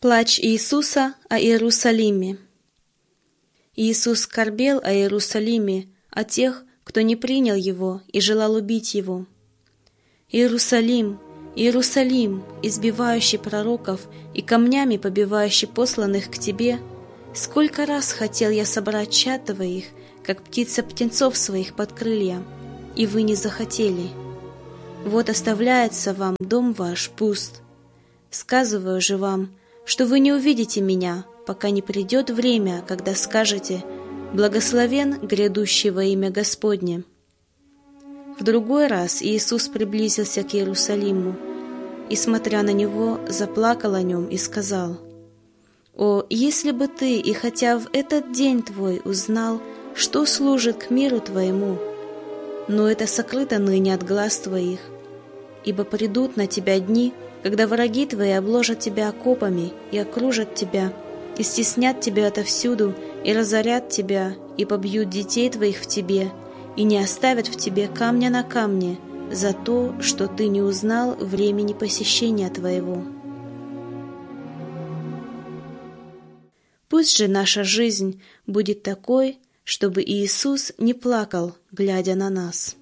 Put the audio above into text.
Плач Иисуса о Иерусалиме. Иисус скорбел о Иерусалиме, о тех, кто не принял Его и желал убить Его. «Иерусалим, Иерусалим, избивающий пророков и камнями побивающий посланных к Тебе, сколько раз хотел я собрать чад Твоих, как птица птенцов своих под крылья, и вы не захотели. Вот оставляется вам дом ваш пуст. Сказываю же вам, что вы не увидите меня, пока не придет время, когда скажете: «Благословен грядущий во имя Господне». В другой раз Иисус приблизился к Иерусалиму и, смотря на него, заплакал о нем и сказал: «О, если бы ты и хотя в этот день твой узнал, что служит к миру твоему! Но это сокрыто ныне от глаз твоих, ибо придут на тебя дни, когда враги твои обложат тебя окопами и окружат тебя, и стеснят тебя отовсюду, и разорят тебя, и побьют детей твоих в тебе, и не оставят в тебе камня на камне за то, что ты не узнал времени посещения твоего». Пусть же наша жизнь будет такой, чтобы Иисус не плакал, глядя на нас.